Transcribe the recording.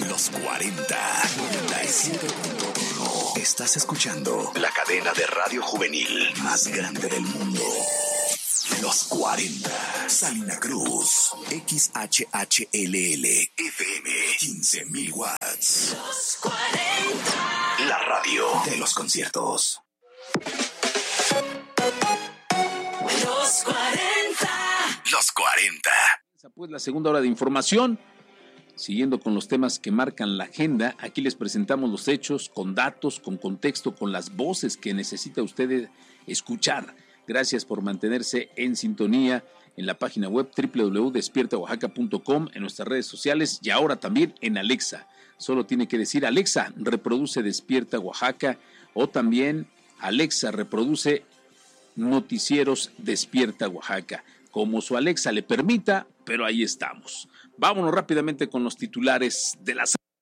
Los 40. 97.1. Estás escuchando la cadena de radio juvenil más grande del mundo. Los 40. Salina Cruz. XHHLL. FM. 15,000 watts. Los 40. La radio de los conciertos. Los 40. Los 40. Pues la segunda hora de información. Siguiendo con los temas que marcan la agenda, aquí les presentamos los hechos con datos, con contexto, con las voces que necesita usted escuchar. Gracias por mantenerse en sintonía en la página web www.despiertaoaxaca.com, en nuestras redes sociales y ahora también en Alexa. Solo tiene que decir: Alexa, reproduce Despierta Oaxaca, o también Alexa, reproduce Noticieros Despierta Oaxaca. Como su Alexa le permita, pero ahí estamos. Vámonos rápidamente con los titulares de la semana.